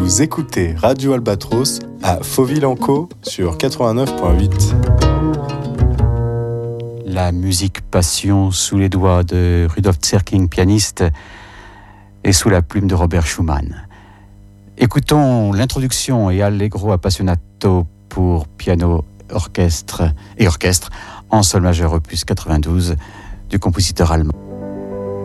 Vous écoutez Radio Albatros à Fauville-en-Caux sur 89.8. La musique passion sous les doigts de Rudolf Zerking, pianiste, et sous la plume de Robert Schumann. Écoutons l'introduction et Allegro appassionato pour piano, orchestre en sol majeur opus 92 du compositeur allemand.